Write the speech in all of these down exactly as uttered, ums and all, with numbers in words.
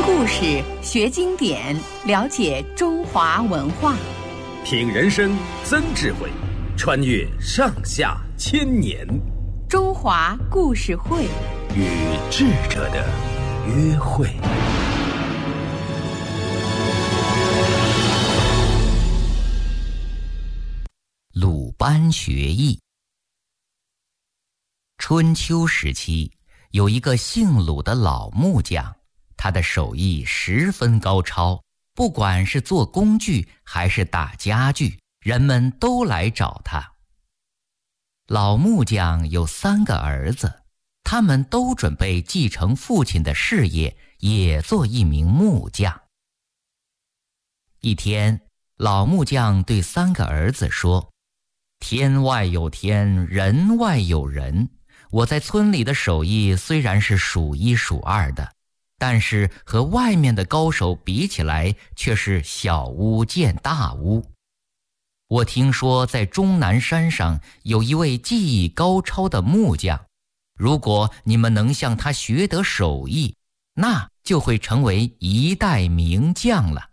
故事，学经典，了解中华文化， 品人生，增智慧，穿越上下千年。 中华故事会， 与智者的约会。 鲁班学艺。春秋时期，有一个姓鲁的老木匠，他的手艺十分高超，不管是做工具还是打家具，人们都来找他。老木匠有三个儿子，他们都准备继承父亲的事业，也做一名木匠。一天，老木匠对三个儿子说：天外有天，人外有人。我在村里的手艺虽然是数一数二的，但是和外面的高手比起来，却是小巫见大巫。我听说在终南山上有一位技艺高超的木匠，如果你们能向他学得手艺，那就会成为一代名将了。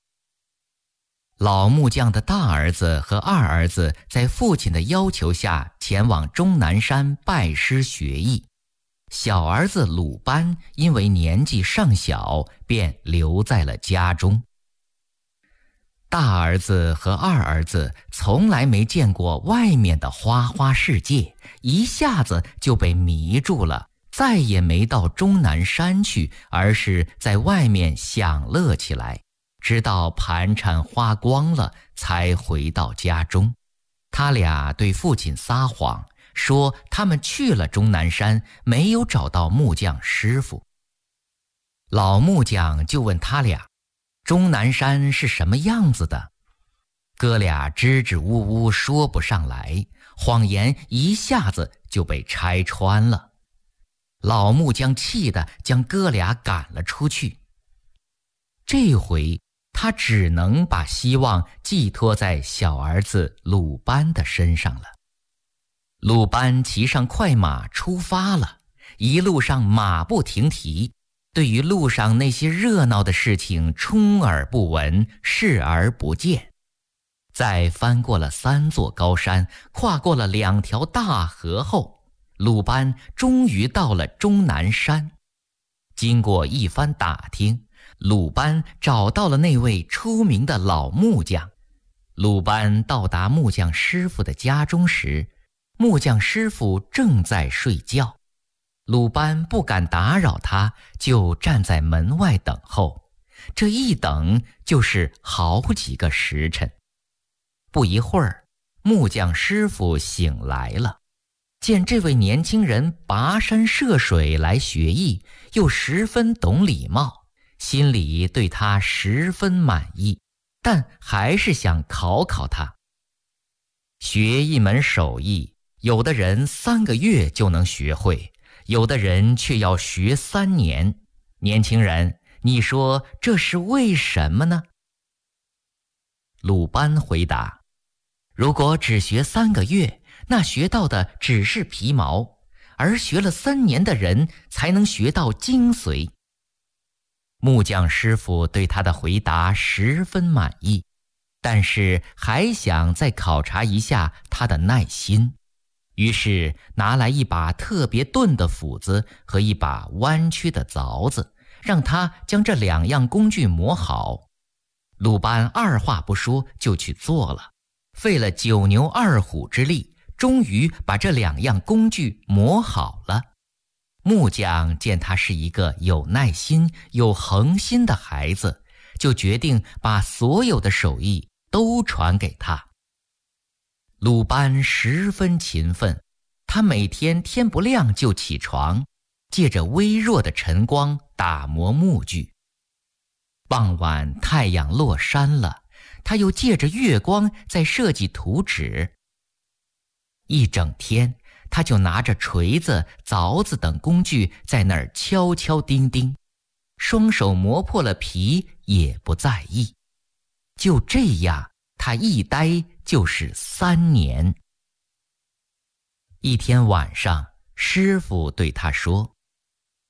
老木匠的大儿子和二儿子在父亲的要求下前往终南山拜师学艺，小儿子鲁班因为年纪尚小，便留在了家中。大儿子和二儿子从来没见过外面的花花世界，一下子就被迷住了，再也没到终南山去，而是在外面享乐起来，直到盘缠花光了，才回到家中。他俩对父亲撒谎，说他们去了终南山，没有找到木匠师傅。老木匠就问他俩，终南山是什么样子的？哥俩支支吾吾说不上来，谎言一下子就被拆穿了。老木匠气得将哥俩赶了出去。这回他只能把希望寄托在小儿子鲁班的身上了。鲁班骑上快马出发了，一路上马不停蹄，对于路上那些热闹的事情充耳不闻，视而不见。在翻过了三座高山，跨过了两条大河后，鲁班终于到了终南山。经过一番打听，鲁班找到了那位出名的老木匠。鲁班到达木匠师傅的家中时，木匠师傅正在睡觉。鲁班不敢打扰他，就站在门外等候。这一等就是好几个时辰。不一会儿，木匠师傅醒来了，见这位年轻人跋山涉水来学艺，又十分懂礼貌，心里对他十分满意，但还是想考考他。学一门手艺，有的人三个月就能学会，有的人却要学三年。年轻人，你说这是为什么呢？鲁班回答：如果只学三个月，那学到的只是皮毛，而学了三年的人才能学到精髓。木匠师傅对他的回答十分满意，但是还想再考察一下他的耐心，于是拿来一把特别钝的斧子和一把弯曲的凿子，让他将这两样工具磨好。鲁班二话不说就去做了，费了九牛二虎之力，终于把这两样工具磨好了。木匠见他是一个有耐心、有恒心的孩子，就决定把所有的手艺都传给他。鲁班十分勤奋，他每天天不亮就起床，借着微弱的晨光打磨木具。傍晚太阳落山了，他又借着月光在设计图纸。一整天，他就拿着锤子、凿子等工具在那儿敲敲钉钉，双手磨破了皮也不在意。就这样，他一待就是三年。一天晚上，师傅对他说：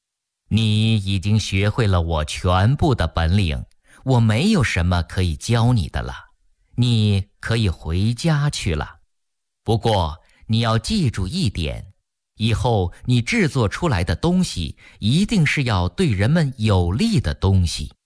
你已经学会了我全部的本领，我没有什么可以教你的了，你可以回家去了。不过你要记住一点，以后你制作出来的东西一定是要对人们有利的东西。